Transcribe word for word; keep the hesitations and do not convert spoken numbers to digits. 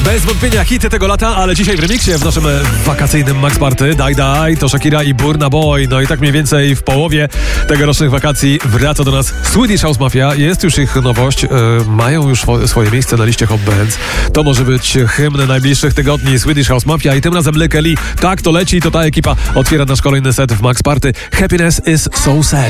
Bez wątpienia hity tego lata, ale dzisiaj w remiksie w naszym wakacyjnym Max Party Die Die to Shakira i Burna Boy. No i tak mniej więcej w połowie tegorocznych wakacji wraca do nas Swedish House Mafia. Jest już ich nowość, yy, mają już swoje miejsce na liście Hot Bands. To może być hymn najbliższych tygodni Swedish House Mafia i tym razem Lykke Li. Tak, to leci, to ta ekipa otwiera nasz kolejny set w Max Party. Happiness is so sad.